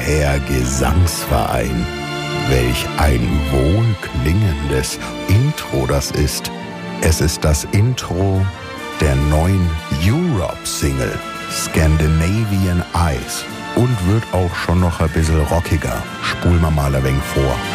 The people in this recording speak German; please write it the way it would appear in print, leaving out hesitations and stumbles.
Herr Gesangsverein. Welch ein wohlklingendes Intro das ist. Es ist das Intro der neuen Europe-Single Scandinavian Eyes und wird auch schon noch ein bisschen rockiger. Spulen wir mal ein wenig vor.